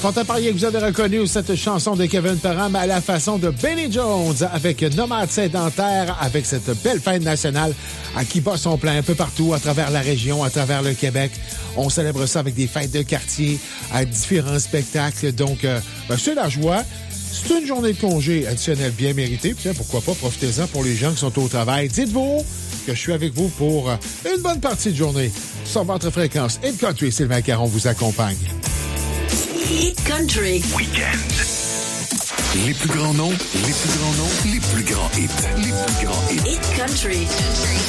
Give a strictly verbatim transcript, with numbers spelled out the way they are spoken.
Fort à parier que vous avez reconnu cette chanson de Kevin Parent, mais à la façon de Benny Jones, avec Nomade Sédentaire, avec cette belle fête nationale à qui bat son plein un peu partout, à travers la région, à travers le Québec. On célèbre ça avec des fêtes de quartier, à différents spectacles. Donc, euh, ben, c'est la joie. C'est une journée de congé additionnelle bien méritée. Puis, pourquoi pas, profitez-en pour les gens qui sont au travail. Dites-vous que je suis avec vous pour une bonne partie de journée. Sur votre fréquence Hit Country, Sylvain Caron vous accompagne. Hit Country Weekend. Les plus grands noms, les plus grands noms, les plus grands hits, les plus grands hits. Hit Country.